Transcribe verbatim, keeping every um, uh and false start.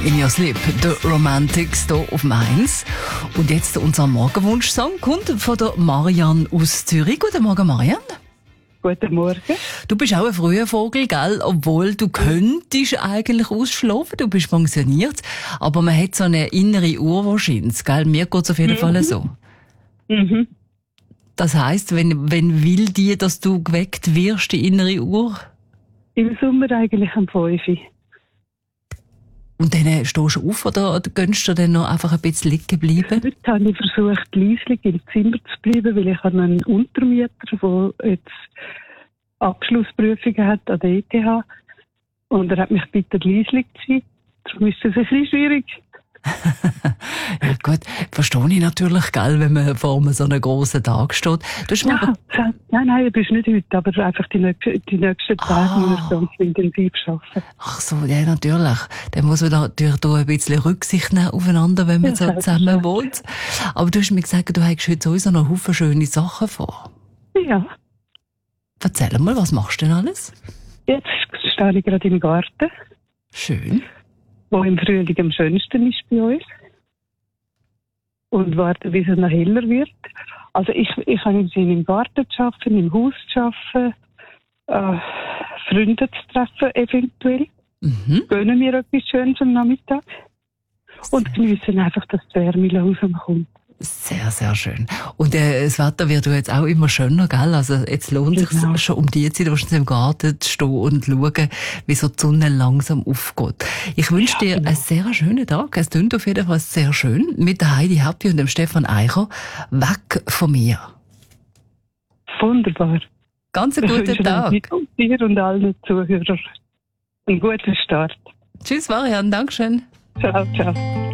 In Your Sleep, The Romantics hier auf Mainz. Und jetzt unser Morgenwunsch-Song kommt von der Marianne aus Zürich. Guten Morgen, Marianne. Guten Morgen. Du bist auch ein früher Vogel, gell? Obwohl du könntest eigentlich ausschlafen, du bist pensioniert. Aber man hat so eine innere Uhr wahrscheinlich, gell? Mir geht es auf jeden Mhm. Fall so. Mhm. Das heisst, wenn, wenn will die, dass du geweckt wirst, die innere Uhr? Im Sommer eigentlich am fünf. Und dann stehst du auf oder, oder gönnst du dann noch einfach ein bisschen liegen bleiben? Heute habe ich versucht, leislich im Zimmer zu bleiben, weil ich habe einen Untermieter, der jetzt Abschlussprüfungen hat an der E T H. Und er hat mich gebeten, leislich zu sein. Darum ist es ein bisschen schwierig. Ja gut, verstehe ich natürlich, gell, wenn man vor einem so einem grossen Tag steht. Du hast mir Ja, aber... nein, nein, das ist nicht heute, aber einfach die, nächsten, die nächsten Tage Ah. muss ich ganz intensiv arbeiten. Ach so, ja, natürlich. Dann muss man da natürlich da ein bisschen Rücksicht nehmen aufeinander, wenn man Ja, so zusammen wohnt. Aber du hast mir gesagt, du hast heute sowieso noch Haufen schöne Sachen vor. Ja, Erzähl mal, was machst du denn alles? jetzt stehe ich gerade im Garten, Schön. wo im Frühling am schönsten ist bei uns. Und warte, bis es noch heller wird. Also ich, ich habe im Sinne im Garten zu arbeiten, im Haus zu arbeiten, äh, Freunde zu treffen eventuell. Mhm. Gönnen mir etwas Schönes am Nachmittag. Und geniessen einfach, dass die Wärme langsam kommt. Sehr, sehr schön. Und äh, das Wetter wird jetzt auch immer schöner, gell? Also jetzt lohnt es Genau. sich schon um die Zeit, wahrscheinlich im Garten zu stehen und zu schauen, wie so die Sonne langsam aufgeht. Ich wünsche dir genau. einen sehr schönen Tag. Es klingt auf jeden Fall sehr schön. Mit der Heidi Happy und dem Stefan Eicher. Weg von mir. Wunderbar. Ganz einen Ich guten wünsche Tag. dir und allen Zuhörern einen guten Start. Tschüss, Marianne. Dankeschön. Ciao, ciao.